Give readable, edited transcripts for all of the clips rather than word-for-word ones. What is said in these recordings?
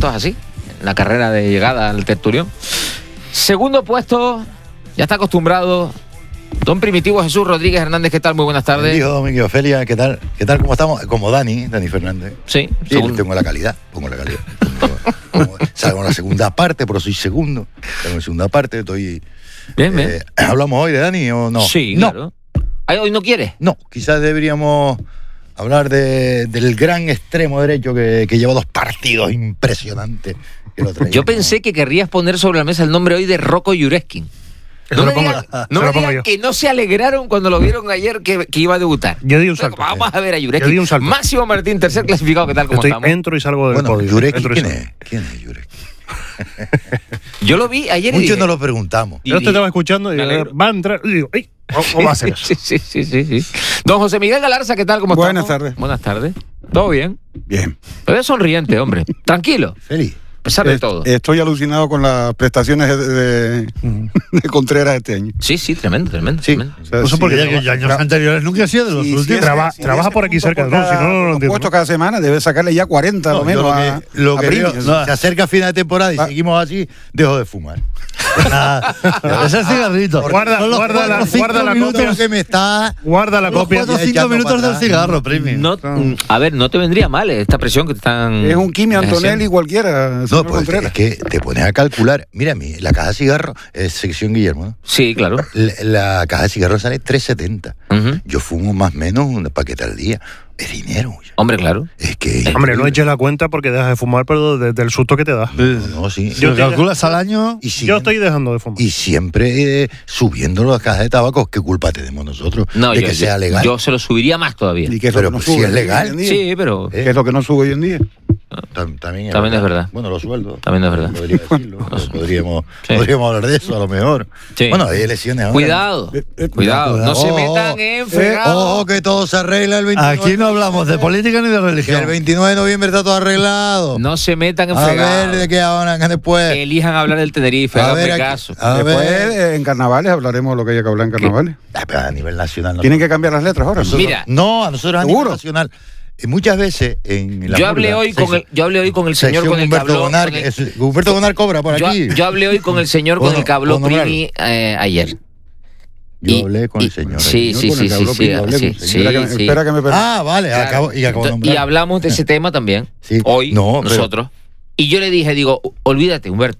Esto es así, en la carrera de llegada al tertulión. Segundo puesto, ya está acostumbrado, don Primitivo Jesús Rodríguez Hernández. ¿Qué tal? Muy buenas tardes. Hijo Domingo, Ofelia, ¿qué tal? ¿Cómo estamos? Como Dani Fernández. Sí, pongo la calidad. Salgo en la segunda parte, pero soy segundo. Salgo en la segunda parte, estoy... Bien, bien. ¿Hablamos hoy de Dani o no? Sí, no. Claro. ¿Hoy no quieres? No, quizás deberíamos hablar del gran extremo derecho que lleva 2 partidos impresionantes. Yo pensé que querrías poner sobre la mesa el nombre hoy de Rocco Jureskin. No me digan que no se alegraron cuando lo vieron ayer que iba a debutar. Yo di un salto. Vamos a ver a Jureskin. Máximo Martín, tercer clasificado. ¿Qué tal? ¿Cómo estamos? Entro y salgo del podio. Jureskin, ¿quién es Jureskin? Yo lo vi ayer y muchos dije, nos lo preguntamos. Yo te estaba escuchando y va a entrar y digo, ¡ay! ¿Cómo va a ser eso? Sí. Don José Miguel Galarza, ¿qué tal? ¿Cómo estás? Buenas tardes. Buenas tardes. ¿Todo bien? Bien. Pero es sonriente, hombre. Tranquilo. Feliz. A pesar de todo. Estoy alucinado con las prestaciones de Contreras este año. Sí, tremendo. Sí. Tremendo. O sea, Eso porque años anteriores nunca ha sido de los últimos. Trabaja por aquí cerca, ¿no? Si no, no lo entiendo. Puesto cada semana, debe sacarle ya 40 lo menos lo que Primi. digo, se acerca a final de temporada y seguimos así, dejo de fumar. Es el cigarrito. Guarda la copia. Que me está... Guarda la copia. 4 o 5 minutos del cigarro, Primi. No, a ver, no te vendría mal esta presión que te están... Es un Kimi Antonelli cualquiera. No, pues es que te pones a calcular. Mira, la caja de cigarro es sección Guillermo, ¿no? Sí, claro. La caja de cigarro sale 3,70. Uh-huh. Yo fumo más o menos un paquete al día. Es dinero. Hombre, claro. Es que... Hombre, no eches la cuenta porque dejas de fumar, pero desde el susto que te da. No, sí. Si lo calculas al año... Yo estoy dejando de fumar. Y siempre subiendo las cajas de tabaco. ¿Qué culpa tenemos nosotros de que sea legal? Yo se lo subiría más todavía. ¿Y qué es Pero lo que no si sube es legal. hoy en día? Sí, pero... ¿Qué es lo que no sube hoy en día? También es verdad. Bueno, los sueldos. También es verdad. Podría decirlo. Podríamos hablar de eso a lo mejor. Sí. Bueno, hay elecciones ahora. Cuidado. No se metan en fregado. Ojo que todo se arregla el 29. Aquí no hablamos de política ni de Que religión. el 29 de noviembre está todo arreglado. No se metan en A fregado. ver de qué hablan después. Elijan hablar del Tenerife, háganme caso. A Después, ver. en carnavales, hablaremos de lo que haya que hablar en carnavales. Pero a nivel nacional. Tienen que cambiar las letras ahora. Mira. No, a nosotros a nivel ¿Seguro? nacional. Muchas veces en la Yo hablé hoy con el señor con el que habló. Humberto Bonar cobra por aquí. Yo hablé hoy con el señor con el que habló Primi ayer. Yo hablé con el señor. Sí. Espera que me permita. Ah, vale. Claro. Acabo de nombrar. Y hablamos de ese tema también. Sí. Hoy, No, pero- nosotros. Y yo le dije, olvídate, Humberto.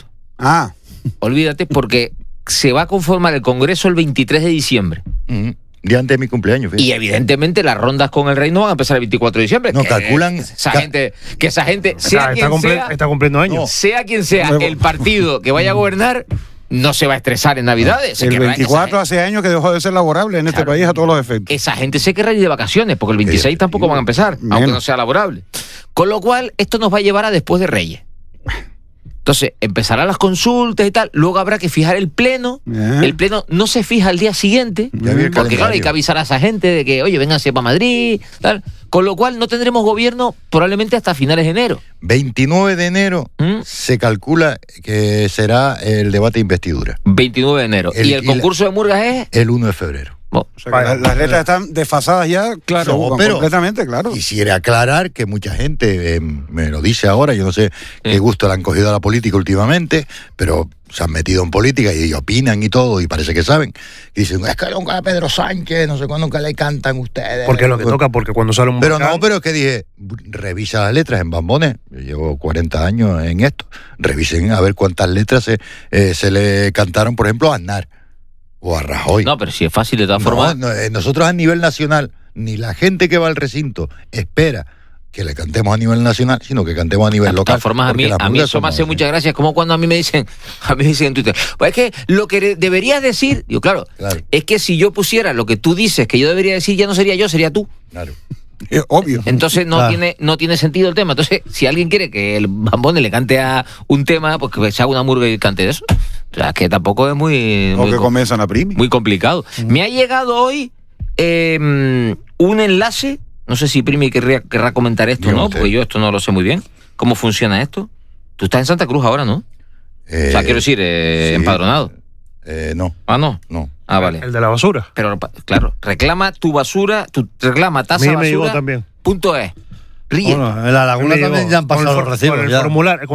Olvídate porque se va a conformar el Congreso el 23 de diciembre. Día antes de mi cumpleaños. Fíjate. Y evidentemente las rondas con el rey no van a empezar el 24 de diciembre. No, calculan... Que esa gente, sea quien sea, está cumpliendo años. sea quien sea el partido que vaya a gobernar, no se va a estresar en Navidades. El 24 hace años que dejó de ser laborable en este país a todos los efectos. Esa gente se querrá ir de vacaciones, porque el 26 tampoco van a empezar, aunque no sea laborable. Con lo cual, esto nos va a llevar a después de Reyes. Entonces, empezarán las consultas y tal, luego habrá que fijar el pleno. El pleno no se fija al día siguiente, porque claro, hay que avisar a esa gente de que, oye, vénganse para Madrid, tal. Con lo cual no tendremos gobierno probablemente hasta finales de enero. 29 de enero se calcula que será el debate de investidura. 29 de enero. ¿Y el concurso de murgas es? El 1 de febrero. Bueno, O sea, que las letras están desfasadas ya, claro, pero completamente, claro. Quisiera aclarar que mucha gente me lo dice ahora, yo no sé qué gusto le han cogido a la política últimamente, pero se han metido en política y opinan y todo, y parece que saben. Y dicen, es que nunca a Pedro Sánchez, no sé cuándo, nunca le cantan ustedes. Porque es lo que toca, porque cuando sale un Pero volcán, no, pero es que dije, revisa las letras en Bambones, yo llevo 40 años en esto, revisen a ver cuántas letras se le cantaron, por ejemplo, a Aznar o a Rajoy. no, pero si es fácil de todas formas. Nosotros a nivel nacional, ni la gente que va al recinto espera que le cantemos a nivel nacional, sino que cantemos a nivel De local. todas formas, a mí eso me hace muchas gracias, como cuando a mí me dicen en Twitter, pues es que lo que deberías decir, digo, claro, es que si yo pusiera lo que tú dices que yo debería decir, ya no sería yo, sería tú. Claro. Es obvio. Entonces no tiene sentido el tema. Entonces, si alguien quiere que el Bambone le cante a un tema, pues que se haga una murga y cante de eso. O sea, que tampoco es O que comienzan a Primi. muy complicado. Me ha llegado hoy un enlace. No sé si Primi querrá comentar esto, ¿no? Porque yo esto no lo sé muy bien. ¿Cómo funciona esto? Tú estás en Santa Cruz ahora, ¿no? O sea, quiero decir, sí, empadronado. No. Ah, no. No. Ah, vale. El de la basura. Pero, claro, reclama tu basura, reclama tasa A mí me basura. llegó también. .es. Ríe. Bueno, en la laguna también ya han pasado los recibos. Con el ya. formulario.